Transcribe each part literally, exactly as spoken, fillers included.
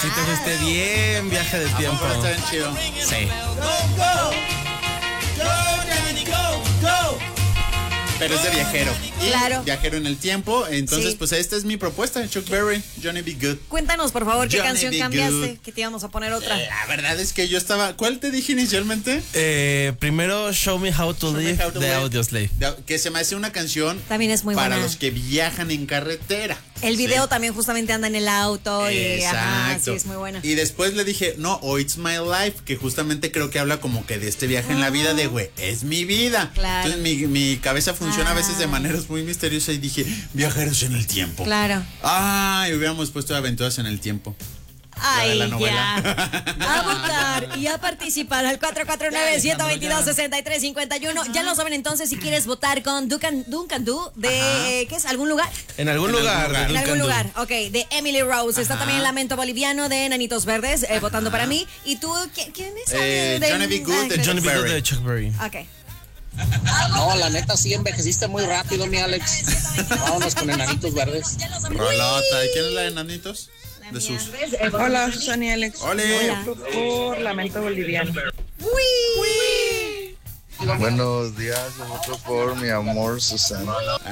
Sí, te fuiste bien, viaje de tiempo. Está bien chido. Sí. Go, go. Go, Johnny, go, go. Pero es de viajero. Y claro. Viajero en el tiempo. Entonces, sí. pues esta es mi propuesta. Chuck Berry, Johnny B. Good. Cuéntanos, por favor, qué Johnny canción B. cambiaste. Good. Que te íbamos a poner otra. La verdad es que yo estaba. ¿Cuál te dije inicialmente? Eh, primero, Show Me How to Show Me Live How to de Live. Audioslave. Que se me hace una canción. También es muy para buena. los que viajan en carretera. El video sí. también justamente anda en el auto. Y, ajá, sí, es muy buena. Y después le dije, no, o It's My Life, que justamente creo que habla como que de este viaje ah. en la vida de, güey, es mi vida. Claro. Entonces mi, mi cabeza funciona ah. a veces de maneras muy misteriosas y dije, viajeros en el tiempo. Claro. Ay, hubiéramos puesto Aventuras en el tiempo. Ay, la novela. Ya. A votar y a participar al cuatro cuatro nueve, siete dos dos, seis tres cinco uno. Ya lo saben entonces si quieres votar con Duncan, Duncan Du de, Ajá. ¿qué es? ¿Algún lugar? En algún en lugar. lugar. En algún lugar, ok. De Emily Rose. Está Ajá. también Lamento Boliviano de Nanitos Verdes, eh, votando para mí. ¿Y tú quién, quién es? Eh, de, Johnny B. Good ah, de Johnny B. Good de Chuck Berry. Ok. No, la neta sí envejeciste muy rápido, mi Alex. Vámonos con Enanitos Verdes. Rolota. ¿Y quién es la de Enanitos? De sus. Hola, Susana y Alex. Hola. Por Lamento Boliviano. Uy. Uy. Buenos días, yo voto por Mi Amor, Susana.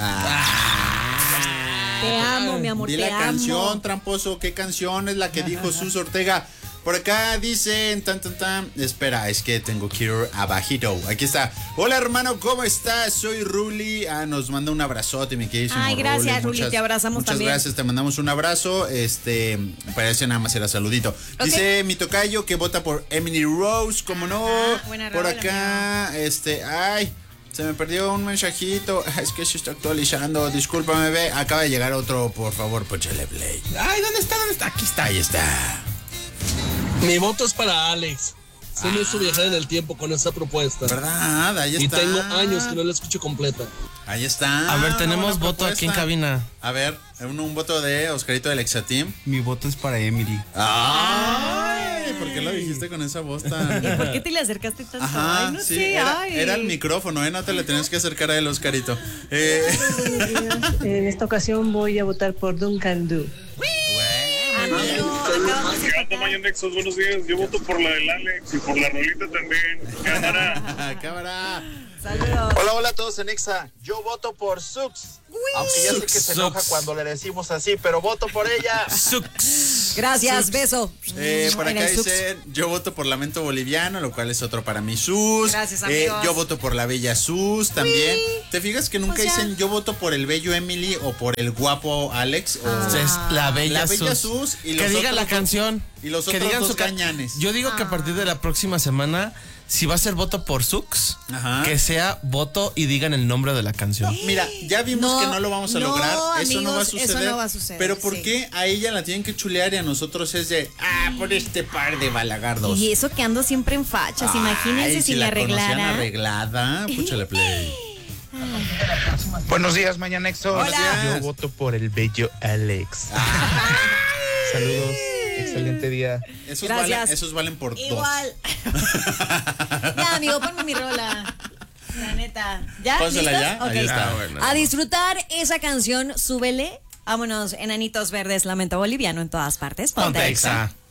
Ah. Te amo, mi amor, Di te la amo. canción, tramposo. ¿Qué canción es la que dijo Sus Ortega? Por acá dicen, tan, tan, tan. Espera, es que tengo que ir abajito. Aquí está. Hola, hermano, ¿cómo estás? Soy Ruli. Ah, nos manda un abrazote, mi queridísimo Ay, gracias, Ruli, muchas, te abrazamos muchas también. Muchas gracias, te mandamos un abrazo. Este, parece nada más era saludito. Okay. Dice mi tocayo que vota por Emily Rose, como no. Ah, buena por rola, acá, amigo. este, ay. Se me perdió un mensajito. Es que se está actualizando. Discúlpame, ve. Acaba de llegar otro. Por favor, ponchale play. Ay, ¿dónde está? ¿Dónde está? Aquí está, ahí está. Mi voto es para Alex. Se me hizo viajar en el tiempo con esa propuesta. ¿Verdad? Ahí está. Y tengo años que no la escucho completa. Ahí está. A ver, tenemos voto propuesta. aquí en cabina. A ver, un, un voto de Oscarito del Exateam. Mi voto es para Emily. Ay, ¿por qué lo dijiste con esa voz tan...? ¿Y por qué te le acercaste tanto? Ajá, Ay, no sí, sé, era, ay. era el micrófono, ¿eh? No te le tenías que acercar a él, Oscarito. Eh... En esta ocasión voy a votar por Duncan Du. Amigo, acabamos de empatar. Mañanexos, buenos días. Yo voto por la del Alex y por la rolita también. Cámara. Cámara. Saludos. Hola, hola a todos en Exa. Yo voto por Sux. Aunque ya sé que se enoja cuando le decimos así, pero voto por ella. Sux. Gracias, Sux. beso. Eh, por En acá el Sux. dicen, yo voto por Lamento Boliviano, lo cual es otro para mí, Sus. Gracias, Eh, amigos. yo voto por la bella Sus también. Uy. ¿Te fijas que nunca O sea- dicen yo voto por el bello Emily o por el guapo Alex? O Ah. Es la bella, la bella Sus. Sus y que los diga otros la dos- canción. y los que otros digan dos su ca- cañanes. Yo digo que a partir de la próxima semana, si va a ser voto por Sux, Ajá. que sea voto y digan el nombre de la canción. Mira, ya vimos No, que no lo vamos a no, lograr. Eso no va a amigos, eso suceder. no va a suceder, Pero ¿por sí. qué a ella la tienen que chulear y a nosotros es de, ah, por este par de balagardos? Y eso que ando siempre en fachas, Ay, imagínense si, me la conocían arreglara. arreglada, púchale play. Buenos días, Mañanexos. Hola. Yo voto por el bello Alex. Saludos. Excelente día. Esos Gracias. valen, esos valen por Igual. Ya, amigo, ponme mi rola. La neta. ¿Ya? Pónsela ¿Listos? ya. Ok. Ahí está. Ah, bueno. A disfrutar esa canción, súbele. Vámonos, Enanitos Verdes, Lamento Boliviano en todas partes. Ponte Exa.